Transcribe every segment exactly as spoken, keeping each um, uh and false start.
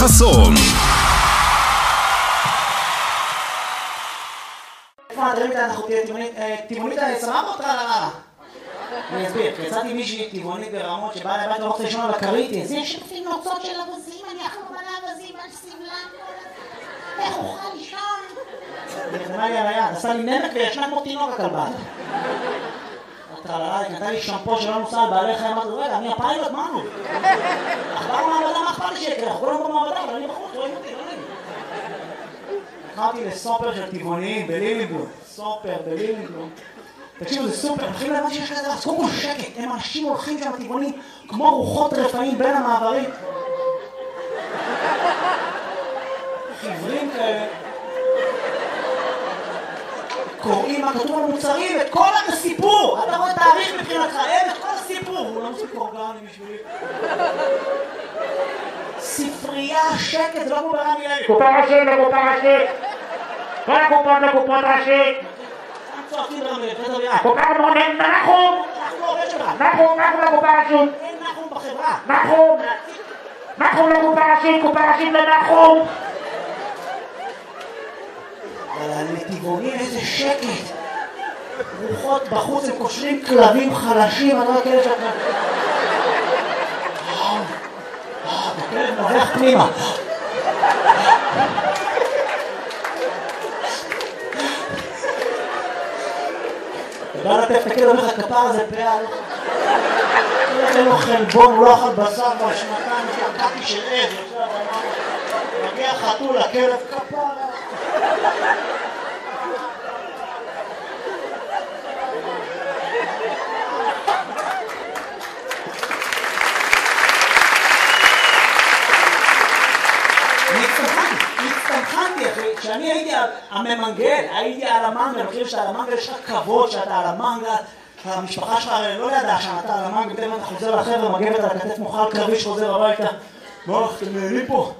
חסון. איפה נדרים את האחותי טבעונית סבבה אותך לרעה? אני אסביר, יצאתי מישהי טבעונית ברמות שבאה לבית ואומרת לישון על הקריטי. זה שפים נוצות של אבזים, אני אכלו מלא אבזים על סבלם. איך אוכל לישון? היא נתנה לי על היד, עשה לי נמק וישנה כמו תינוק הכלבה. טרללה, היא נתנה לי שמפו שלא נוסע על בעלי חיים, אמרתי, רגע, אני הפיילוט, מה נו? אכבר מעבדה, מה אכפת לי שיקרה? אנחנו כולם במעבדה, אבל אני בחוץ, רואים אותי, לא נעים. לקחתי לסופר של טבעוניים בלילינגלום, סופר בלילינגלום. תקשיבו, זה סופר, מתחילים להבין שיש כזה, אז קודם כל שקט, הם אנשים הולכים שם טבעונים כמו רוחות רפאים בין המעברים. חיוורים כאלה. קוראים מה כתוב על מוצרים, את כל הסיפור! אתה רואה תאריך מבחינתך, אין את כל הסיפור! הוא לא מספיק אורגני בשבילי. ספרייה, שקט, זה לא כמו ברמי לוי. קופה ראשית לקופה ראשית! כל הקופות לקופות ראשית! צועקים ברמי לוי, זה דביעה. קופה מונן, נחום! אנחנו עובד שלך. נחום, נחום לקופה ראשית! אין נחום בחברה. נחום! נחום לקופה ראשית, קופה ראשית לנחום! אבל לטבעונים איזה שקט. רוחות בחוץ, הם קושרים כלבים חלשים, אני לא יודע שאתה... הכלב נובח פנימה. אתה בא לטף את הכלב, אומר לך כפר הזה פעל. אין לו חלבון, הוא לא אכל בשר בשנתיים, שקעתי של עז. מגיע חתול, הכלב כפר. הצטמחנתי אחי, כשאני הייתי הממנגל, הייתי על המנגל, אני חושב שאתה על המנגל יש לך כבוד שאתה על המנגל, המשפחה שלך לא ידעה שאתה על המנגל, בטח אתה חוזר לחבר'ה, מגבת על הכתף מוכל קרבי שחוזר הביתה. מה, אתם נהנים פה?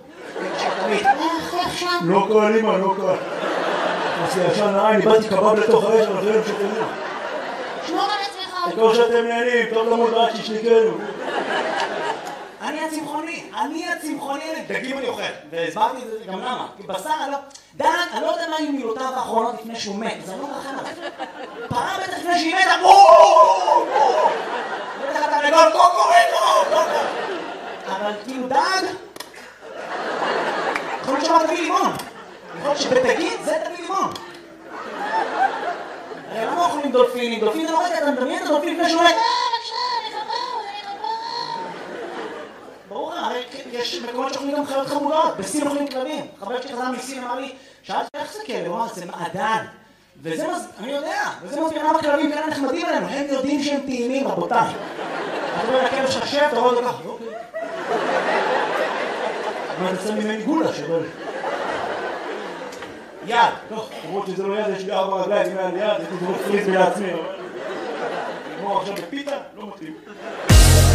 לא קל אימא, לא קל. עשי ישן נעי, אני באתי קבב לתוך האש, אבל זה לא שתהנים. שמור על עצמך. הכל שאתם נהנים, טוב למוד רק שישניקנו. אני הצמחוני, אני הצמחוני, דגים אני אוכל, והסברתי את זה גם למה, כי בשר אני לא... דן, אני לא יודע מה היו מילותיו האחרונות לפני שהוא מת, זה לא מרחם עליו. פרה בטח לפני שהיא מתה, בואו! בטח אתה לגול קוקוריקו! אבל כאילו דג... יכול להיות שאמר תביא לימון. יכול להיות שבדגים זה תביא לימון. הרי למה אוכלים דולפינים? דולפין זה לא רגע, אתה מדמיין את הדולפין לפני שהוא מת. ברור, הרי יש מקומות שאוכלים גם חיות חמודות, בסין אוכלים כלבים. חבר שלי חזר מסין אמר לי, שאלתי איך זה כלב? הוא אמר, זה מעדן. וזה מז... אני יודע, וזה מסביר למה כלבים כאלה נחמדים עלינו, הם יודעים שהם טעימים, רבותיי. אתה רואה לכלב שחשב, אתה רואה את זה ככה, אוקיי. אבל זה ממני גולה שבל. יד, טוב, למרות שזה לא יד, יש לי ארבע רגליים, אם היה לי יד, הייתי זרוק פריז לעצמי. נגמור עכשיו בפיתה, לא מתאים.